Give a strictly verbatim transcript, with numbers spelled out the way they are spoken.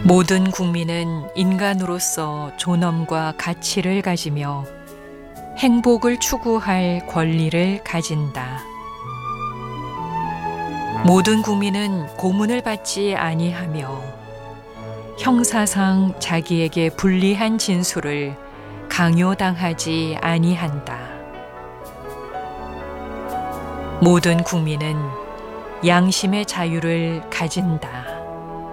모든 국민은 인간으로서 존엄과 가치를 가지며 행복을 추구할 권리를 가진다. 모든 국민은 고문을 받지 아니하며 형사상 자기에게 불리한 진술을 강요당하지 아니한다. 모든 국민은 양심의 자유를 가진다.